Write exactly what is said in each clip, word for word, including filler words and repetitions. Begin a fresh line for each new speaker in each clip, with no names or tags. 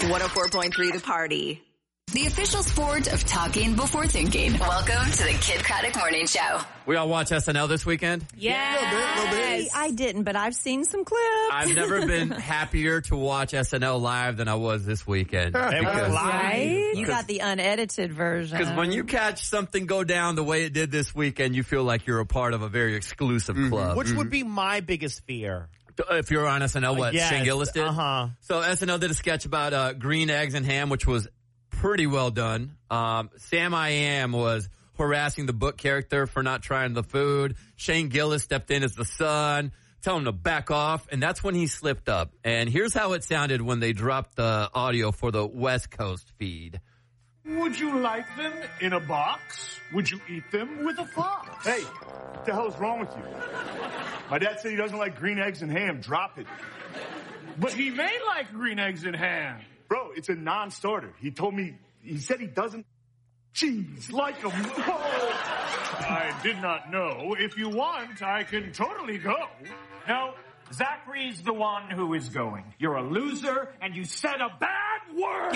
one oh four point three The Party.
The official sport of talking before thinking. Welcome to the Kid Craddock Morning Show.
We all watch S N L this weekend?
Yeah.
Yes.
I didn't, but I've seen some clips.
I've never been happier to watch S N L live than I was this weekend.
It was live.
Right? You got the unedited version.
Because when you catch something go down the way it did this weekend, you feel like you're a part of a very exclusive
Mm-hmm.
club.
Which would be my biggest fear.
If you're on S N L, what,
Yes.
Shane Gillis did?
Uh-huh.
So S N L did a sketch about uh, green eggs and ham, which was pretty well done. Um, Sam I Am was harassing the book character for not trying the food. Shane Gillis stepped in as the son, telling him to back off, and that's when he slipped up. And here's how it sounded when they dropped the audio for the West Coast feed.
Would you like them in a box? Would you eat them with a fork? Hey, what the hell is wrong with you? My dad said he doesn't like green eggs and ham. Drop it. But he may like green eggs and ham. Bro, it's a non-starter. He told me, he said he doesn't. Jeez, like them. Oh. I did not know. If you want, I can totally go.
No, Zachary's the one who is going. You're a loser, and you said a bad word.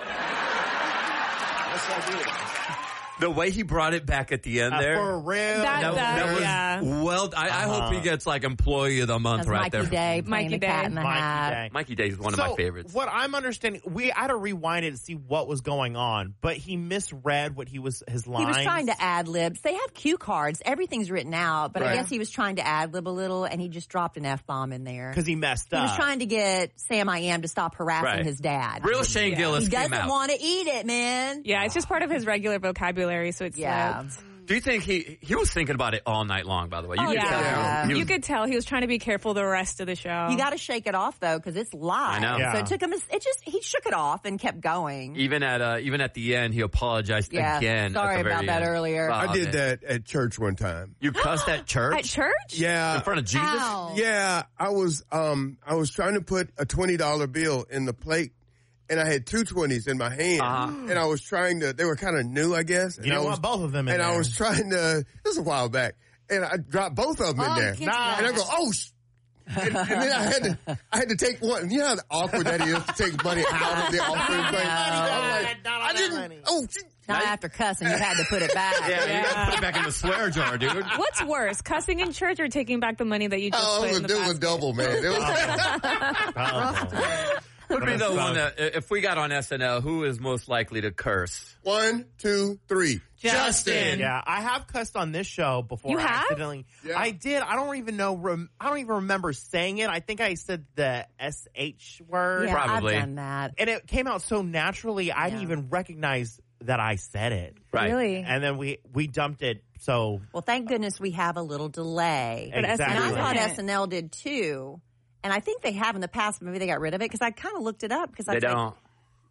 Yes, I did.
The way he brought it back at the end
Uh,
there.
for real.
That-
That,
that-
that was
yeah.
well. I, I
Uh-huh.
hope he gets like employee of the month
That's
right
Mikey
there.
Day playing
Mikey
the cat
Day.
in the
Mikey
hat.
Day.
Mikey Day is one
so
of my favorites.
What I'm understanding, we I had to rewind it to see what was going on, but he misread what he was his lines.
He was trying to ad libs. They have cue cards. Everything's written out, but
Right.
I guess he was trying to ad lib a little, and he just dropped an F bomb in there.
because he messed
He
up.
was trying to get Sam I Am to stop harassing
Right.
his dad.
Real Shane Gillis
He
came
doesn't
out.
want to eat it, man.
Yeah, it's just part of his regular vocabulary, so it's
Yeah.
slipped.
Do you think he he was thinking about it all night long? By the way, you
Oh,
could
yeah.
tell
Yeah.
he was-
You could tell he was trying to be careful the rest of the show.
You got to shake it off though, because it's live.
I know.
Yeah.
So it took him. It just he shook it off and kept going.
even at uh, even at the end, he apologized
Yeah.
again.
Sorry
at the
about
very
that
end.
earlier.
Oh,
I did
man.
that at church one time.
You cussed at church?
At church?
Yeah.
In front of Jesus?
Ow.
Yeah, I was um I was trying to put a twenty dollar bill in the plate, and I had two twenties in my hand,
Uh-huh.
and I was trying to. They were kind of new, I guess. And
You
I
didn't
was,
want both of them in
and
there.
I was trying to. This was a while back, and I dropped both of them in there.
Nah.
And I go, oh. Sh-. And, and then I had to, I had to take one. You know how awkward that is to take money out of the offering plate. I'm like,
Not
I
on that
didn't.
money.
Oh, sh-.
Not after cussing, you had to put it back.
Yeah, you got to
Yeah.
put it back in the swear jar, dude.
What's worse, cussing in church or taking back the money that you just
Oh,
put
it was,
in
a,
the
it was a
basket?
double, man. It was,
Oh.
Would be the
So-
one that, if we got on S N L, who is most likely to curse?
one, two, three.
Justin.
Yeah, I have cussed on this show before.
You have?
Accidentally.
Yeah.
I did. I don't even know. Rem- I don't even remember saying it. I think I said the S H word,
Yeah,
Probably.
I've done that.
and it came out so naturally. I didn't
Yeah.
even recognize that I said it.
Right.
Really?
And then we we dumped it. So
Well, thank goodness we have a little delay.
But
Exactly.
And I thought
S N L
S N L did too. And I think they have in the past, but maybe they got rid of it because I kind of looked it up because I
They
was like,
don't.